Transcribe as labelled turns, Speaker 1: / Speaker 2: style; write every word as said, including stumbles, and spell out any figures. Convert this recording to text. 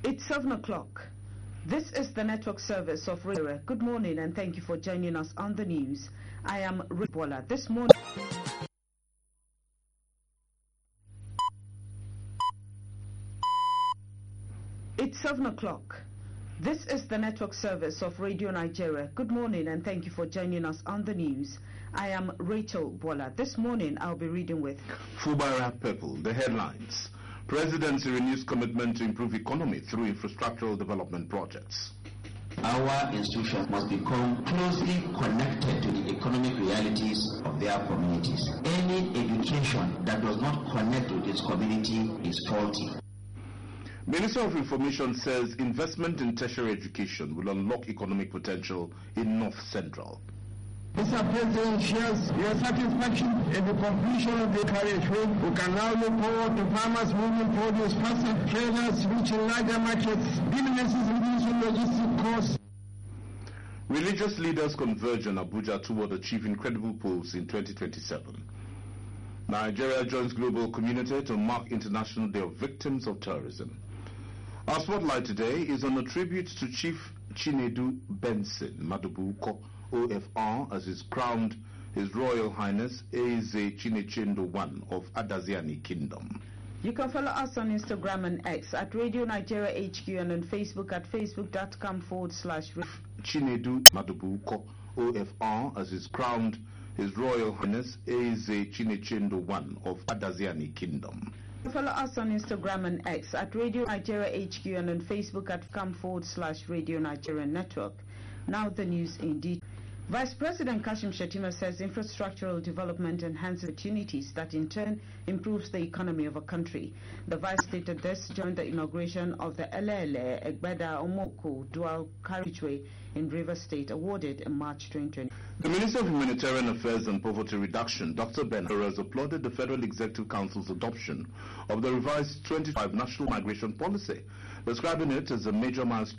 Speaker 1: It's seven o'clock. This is the network service of Radio. Good morning and thank you for joining us on the news. I am Ribola. This morning. It's seven o'clock. This is the network service of Radio Nigeria. Good morning and thank you for joining us on the news. I am Rachel Bola. This morning I'll be reading with
Speaker 2: Fubara Purple, the headlines. Presidency renews commitment to improve economy through infrastructural development projects.
Speaker 3: Our institutions must become closely connected to the economic realities of their communities. Any education that does not connect with its community is faulty.
Speaker 2: Minister of Information says investment in tertiary education will unlock economic potential in North Central.
Speaker 4: Mister President shares your satisfaction in the completion of the carriageway. We can now look forward to farmers moving produce faster, traders reaching larger markets, businesses reducing logistic costs.
Speaker 2: Religious leaders converge on Abuja toward achieving credible polls in twenty twenty-seven. Nigeria joins global community to mark International Day of Victims of Terrorism. Our spotlight today is on a tribute to Chief Chinedu Benson Madubuko O F R as is crowned His Royal Highness Eze Chinechendo the First of Adaziani Kingdom.
Speaker 1: You can follow us on Instagram and X at Radio Nigeria H Q and on Facebook at facebook.com forward slash
Speaker 2: Chinedu Madubuko O F R as is crowned His Royal Highness Eze Chinechendo the First of Adaziani Kingdom.
Speaker 1: Follow us on Instagram and X at Radio Nigeria H Q and on Facebook at com forward slash Radio Nigeria Network. Now the news in detail. Vice President Kashim Shettima says infrastructural development enhances opportunities that in turn improves the economy of a country. The Vice stated this during the inauguration of the Elele Egbeda Omoko dual carriageway in Rivers State awarded in March twenty twenty.
Speaker 2: The Minister of Humanitarian Affairs and Poverty Reduction, Doctor Ben Perez, applauded the Federal Executive Council's adoption of the revised twenty-five National Migration Policy, describing it as a major milestone